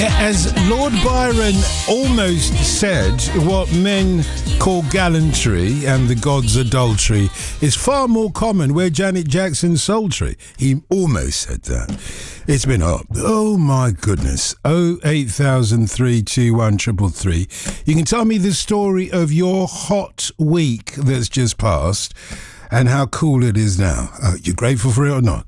Yeah, as Lord Byron almost said, what men call gallantry and the gods' adultery is far more common where Janet Jackson's sultry. He almost said that. It's been up. Oh my goodness. 080032133. You can tell me the story of your hot week that's just passed and how cool it is now. You're grateful for it or not?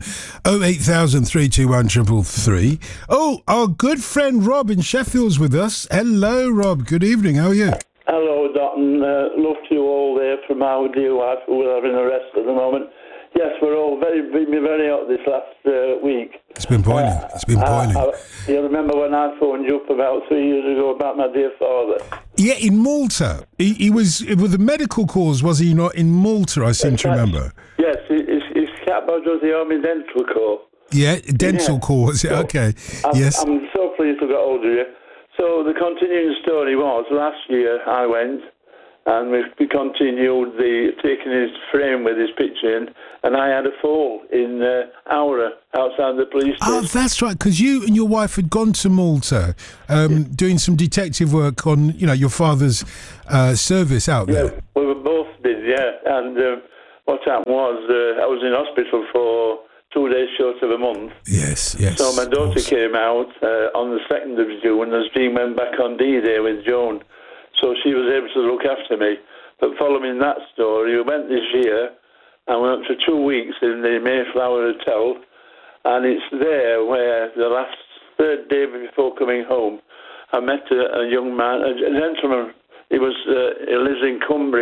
080032133. Oh, our good friend Rob in Sheffield's with us. Hello, Rob. Good evening. How are you? Hello, Dotton. Love to you all there from our dear wife who we're having arrest at the moment. Yes, we're all been very hot this last week. It's been boiling. You remember when I phoned you up about 3 years ago about my dear father? Yeah, in Malta. He was with a medical cause, was he not? In Malta, I seem to remember. Yes, his cat was the Army Dental Corps. Yeah, dental corps, was it? Okay. Yes. I'm so pleased to get hold of you. So the continuing story was, last year I went and we continued taking his frame with his picture in, and I had a fall in Aura outside the police station. Oh, that's right, because you and your wife had gone to Malta doing some detective work on, your father's service out there. Yeah, we both did, yeah. And what happened was I was in hospital for 2 days short of a month. Yes. So my daughter came out on the 2nd of June as Jean went back on D-Day with Joan. So she was able to look after me. But following that story, we went this year and we went for 2 weeks in the Mayflower Hotel. And it's there where the last third day before coming home, I met a young man, a gentleman. He lives in Cumbria.